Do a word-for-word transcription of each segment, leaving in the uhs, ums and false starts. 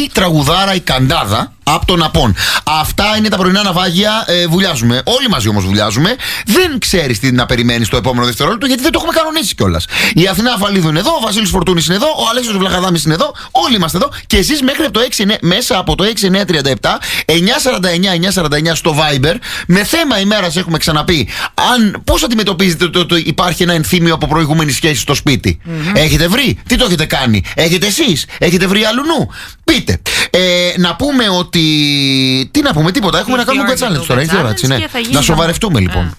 τραγουδάρα η Καντάδα από τον Απών. Αυτά είναι τα πρωινά ναυάγια. Ε, βουλιάζουμε. Όλοι μαζί όμως βουλιάζουμε. Δεν ξέρεις τι να περιμένεις το επόμενο δευτερόλεπτο, γιατί δεν το έχουμε κανονίσει κιόλας. Η Αθηνά Αφαλίδου είναι εδώ, ο Βασίλης Φορτούνης είναι εδώ, ο Αλέξανδρος Βλαχαδάμης είναι εδώ. Όλοι είμαστε εδώ. Και εσείς μέχρι από το έξι, μέσα από το έξι εννιά τριάντα επτά εννιά σαράντα εννιά εννιά σαράντα εννιά στο Viber. Με θέμα ημέρας έχουμε ξαναπεί. Αν, πώς αντιμετωπίζετε το, το, το υπάρχει ένα ενθύμιο από προηγούμενη σχέση στο σπίτι. Mm-hmm. Έχετε βρει, τι το έχετε κάνει, έχετε εσείς, έχετε βρει αλλουνού. Πείτε. Ε, να πούμε ότι. Τι να πούμε, τίποτα. Έχουμε να κάνουμε Ooga Challenge τώρα. Έχει ώρα, έτσι, ναι. Να σοβαρευτούμε λοιπόν.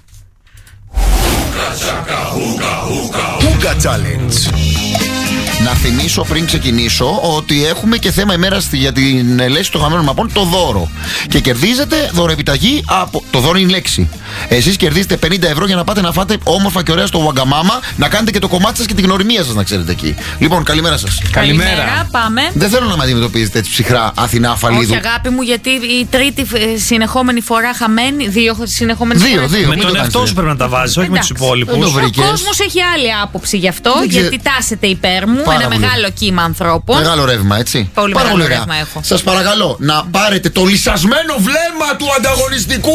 Ooga Challenge. Να θυμίσω πριν ξεκινήσω ότι έχουμε και θέμα ημέρας για την λέσχη των χαμένων μαπών, το δώρο. Και κερδίζετε δωροεπιταγή από. Το δώρο είναι λέξη. Εσείς κερδίζετε πενήντα ευρώ για να πάτε να φάτε όμορφα και ωραία στο Wagamama, να κάνετε και το κομμάτι σας και την γνωριμία σας, να ξέρετε εκεί. Λοιπόν, καλημέρα σας. Καλημέρα. Καλημέρα, πάμε. Δεν θέλω να με αντιμετωπίζετε έτσι ψυχρά, Αθηνά Αφαλίδου. Όχι, αγάπη μου, γιατί η τρίτη συνεχόμενη φορά χαμένη, δύο συνεχόμενες δύο, φορές. Δύο, με τον εαυτό σου πρέπει να τα βάζεις, όχι με τους υπόλοιπους. Ο κόσμος έχει άλλη άποψη γι' αυτό, γιατί τάσεται υπέρ μου. Ένα πολύ. Μεγάλο κύμα ανθρώπων. Μεγάλο ρεύμα, έτσι. Πολύ Πάρα μεγάλο πολύ ρεύμα έχω. Σας παρακαλώ να πάρετε το λυσασμένο βλέμμα του ανταγωνιστικού.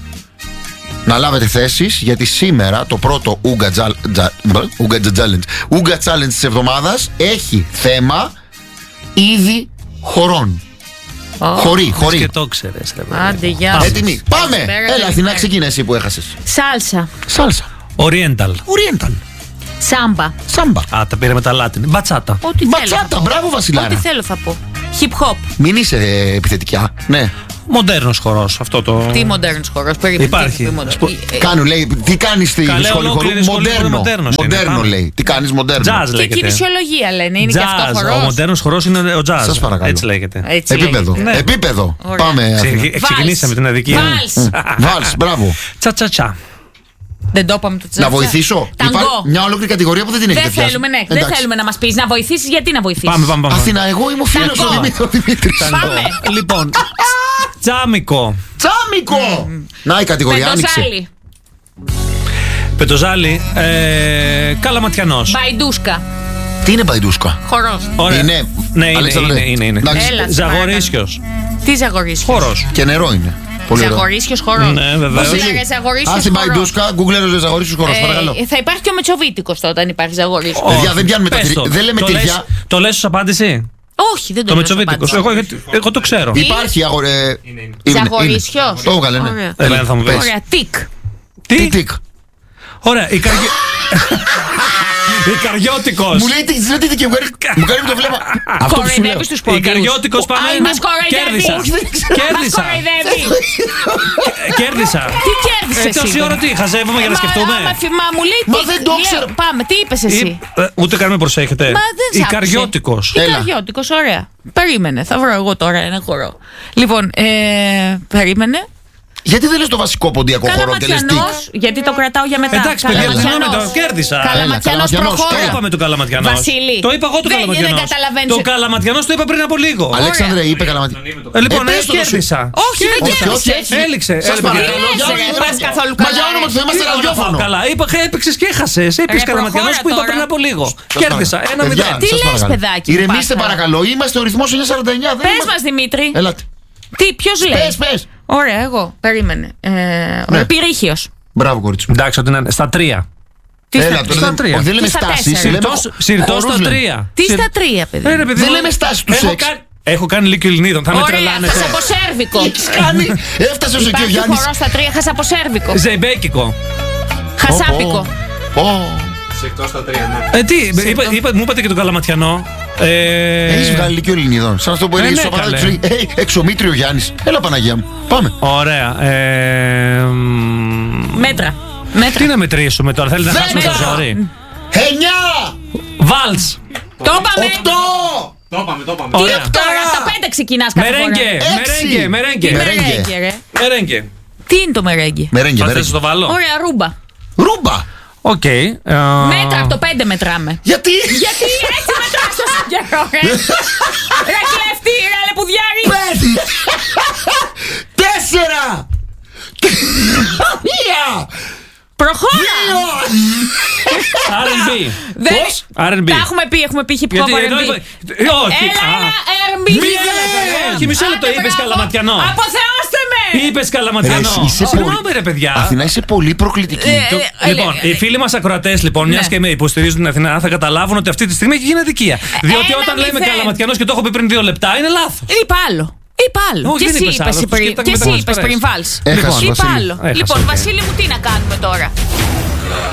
Να λάβετε θέσεις, γιατί σήμερα το πρώτο Ooga Challenge Ooga Challenge της εβδομάδας έχει θέμα είδη χορών. Oh. Χωρί, χωρί. Και το ξέρεις. Άντε, γεια. Έτοιμοι. Πάμε. Έλα, Αθηνά, ξεκίνα εσύ που έχασες. Σάλσα. Σάλσα. Oriental. Oriental. Σάμπα. Σάμπα. Α, τα πήραμε τα Latin. Μπατσάτα. Ό,τι Μπατσάτα, θέλω. μπράβο Βασιλάρα. Ό,τι θέλω θα πω. Hip hop. Μην είσαι ε, επιθετικά. Ναι. Μοντέρνος χορός. Αυτό το. Τι μοντέρνος χορός, περίμενε. Υπάρχει. Κάνουν, λέει, τι κάνεις στη Καλέ, σχολή χορού. ολόκληρη σχολή Μοντέρνο. μοντέρνος είναι, Μοντέρνο πάμε. λέει. Τι κάνεις μοντέρνο. Jazz Και λέγεται. κινησιολογία λένε, είναι και αυτό Jazz. χορός. Ο μοντέρνος χορός είναι ο jazz. Σας παρακαλώ. Έτσι λέγεται. Έτσι Επίπεδο. λέγεται. Ναι. Επίπεδο. Ωραία. Πάμε. Ξε- Αθηνά. Ξεκινήσαμε την αδικία. Βάλς. Βάλς, μπράβο. Τσατσατσά. Δεν το είπαμε το τσατσα. Να βοηθήσω. Ταγκό. Υπάρχει μια ολόκληρη κατηγορία που δεν την έχετε Δεν πιάσει. θέλουμε, ναι. Δεν Εντάξει. θέλουμε να μας πεις. Να βοηθήσεις, γιατί να βοηθήσεις. Πάμε, πάμε, πάμε. Αθηνά, εγώ είμαι ο φίλος Ταγκό. ο Δημήτρη- ο Δημήτρης. Πάμε. Λοιπόν. Τζάμικο. Τσάμικο. Να η κατηγορία άνοιξε. Πεντοζάλι. Πετοζάλι. Ε, Καλαματιανός. Μπαϊντούσκα. Τι είναι Μπαϊντούσκα. Χορός. Ωραία. Είναι. Ναι, είναι, Αλέξανδρε. είναι, είναι, είναι. Εντάξει. Έλα. Ζαγορίσιος. Τι ζαγορίσιος. Χορός. Και νερό είναι. Πολύ ωραίο. Ζαγορίσιος χορός. Ναι, βεβαίως. Βασίλη, Λέγε Ζαγορίσιος άρθει χορός. Μπαϊντούσκα, γκουγκλέρωσε Ζαγορίσιος χορός, Ε, παρακαλώ. Θα υπάρχει και ο Μετσοβίτικος τότε, αν υπάρχει Ζαγορίσιος. Παιδιά, δεν πιάνουμε τα Πες τυριά. το. Δεν λέμε Το λες- τυριά. Το λες ως απάντηση. Όχι, δεν το Το λέω Μετσοβίτικος. απάντηση. Εγώ, γιατί- εγώ το ξέρω. Τι? Υπάρχει αγορέ. Ζαγορίσιος. Το έβγαλε, ναι. Ωραία. Έλα, θα μου πεις. Ωραία, τικ. Τι Τι. τικ. Ωραία. Ικαργι... Ικαριώτικος. Μου λέει τι τι τι και μου κάνει- μου κάνει το βλέμμα. Αυτό που σου λέω. Κοροϊδεύεις τους πόντους. Ικαριώτικος πάμε. Α, μας κοροϊδεύει. Κέρδισα. Όχι, δεν ξέρω. Μας Κέρδισα. κοροϊδεύει. Κέρδισα. Τι κέρδισες Ε, τόση εσύ. ώρα τι, χαζεύουμε για να Μα- σκεφτούμε. Μα, μα μου λέει Μα τικ. δεν το Λέω, ξέρω. Πάμε, τι είπες εσύ. Ή- ε, Ούτε καν με προσέχετε. Μα δεν σ' άκουσε. Ικαριώτικος. Έλα. Ικαριώτικος, ωραία. Περίμενε, θα βρω εγώ τώρα ένα χορό. Λοιπόν, ε, περίμενε. Γιατί δεν λες το βασικό ποντιακό χώρο και λες τικ. Καλαματιανός, γιατί το κρατάω για μετά. Εντάξει, παιδιά, Καλαματιανός. συγγνώμη, το κέρδισα. Καλαματιανός, Καλαματιανός, Το προχώρα. είπαμε τον Καλαματιανό. Βασίλη. Το είπα εγώ τον Δεν- Καλαματιανό. δεν καταλαβαίνεις. Το Καλαματιανό το είπα πριν από λίγο. Αλέξανδρε, είπε καλαματι. Ε, λοιπόν, Ε, ε, πες το το σου. κέρδισα. Όχι, δεν Όχι, όχι, κέρδισες. όχι. Έληξε. Σας Έλα, παιδιά. παρακαλώ. Τι για λες, όνομα ρε, του πας Θεού. καθόλου Μα καλά, για όνομα του Θεού, είμαστε Τι να ραδιόφωνο. πάω καλά. Είπα, έπαιξες και έχασες. Έπαιξες Ρε, Καλαματιανός προχώρα που είπα τώρα. πριν από λίγο. Σας Κέρδισα. παρακαλώ. Ένα Παιδιά, μηδέν. Τι σας λες, παρακαλώ. παιδάκι μου, Ηρεμήστε πάσα. παρακαλώ. Είμαστε ο ρυθμός εννιακόσια σαράντα εννιά. δεν Πες είμαστε- μας, Δημήτρη. Έλατε. Τι, ποιος λέει. Πες, πες. Ωραία, εγώ. Περίμενε. Ε, Ναι. ο Πυρίχιος. Μπράβο, κορίτσι μου. Εντάξει, ότι είναι στα τρία. Τι Έλα, στα- τώρα στα δεν- τρία. όχι, δεν λέμε Τι στα στάσεις, τέσσερα. λέμε Συρτός- Συρτός χορούς στα λέμε. τρία. Τι Συρ- στα τρία, παιδί. Ε, ρε, παιδί Δεν μου, λέμε στάσεις του έχω σεξ. κάνει- Έχω κάνει Λύκειο Ελληνίδων. Θα με Ωραία, τρελάνετε. χάσα από σέρβικο. Έχεις κάνει. Έφτασε ως εκεί ο Υπάρχει Γιάννης. χορό στα τρία, χάσα από σέρβικο. Ζεϊμπέκικο. Χασάπικο. Ω. Ε, τι, είπα, είπα, μου είπατε και τον Καλαματιανό. Ε, Έχεις βγάλει Λύκειο Ελληνίδων. Σαν αυτό που Ε, έλεγε ναι, στο καλέ. παράδειγμα. Εξομήτριο Γιάννης. Έλα Παναγία μου. Πάμε. Ωραία. Ε, μ, Μέτρα. Μέτρα. τι να μετρήσουμε τώρα, θέλετε να Δέκα. χάσουμε το ζόρι. Εννιά. Βάλς. Το είπαμε. Οκτώ. Τι Ωραία. τώρα, τα πέντε ξεκινάς κάθε φορά. Μερέγγε, Έξι. μερέγγε, μερέγγε. Μερέγγε. Μερέγγε, ρε. Μερέγγε. Τι είναι το μερέγγε. Μερέγγε, Θα θες να μερέγγε. το βάλω. Ωραία, ρούμπα. Ρούμπα. Οκ. ε, Μέτρα από το πέντε μετράμε. Γιατί. Γιατί έτσι μετράς τόσο καιρό, ρε. Ρε κλέφτη, ρε λεπουδιάρη. Πέντε. Τέσσερα. Μία. Προχώρα. Δύο. αρ εν μπι. Δεν- αρ εν μπι. Τα έχουμε πει, έχουμε πει hip hop Γιατί αρ εν εδώ μπι. είπα- Ε, όχι. Έλα, Α. έλα, αρ εν μπι. Μηδέν. μισό λεπτό, Άντε, είπε μπράβο. Καλαματιανό. Αποθεώστε με! Είπε Καλαματιανό. Ρε, είσαι Συγγνώμη, πολύ- ρε παιδιά. Αθηνά, είσαι πολύ προκλητική. Ε, Το- ε, λοιπόν, ε, οι φίλοι μα ακροατέ, λοιπόν, μια Ναι. και με υποστηρίζουν την Αθηνά, θα καταλάβουν ότι αυτή τη στιγμή έχει γίνει αδικία. Διότι ένα όταν λέμε μηδέν. Καλαματιανό και το έχω πει πριν δύο λεπτά, είναι λάθο. Είπα άλλο. Είπα άλλο. Όχι, Και δεν εσύ είπες άλλο, είπες το πριν. σκέφτομαι Και μετά εσύ τις είπες φορές. πριν, Βάλς. Έχασες, Είπα Βασίλη. άλλο. Έχασα, Λοιπόν, οκ. Βασίλη μου, τι να κάνουμε τώρα.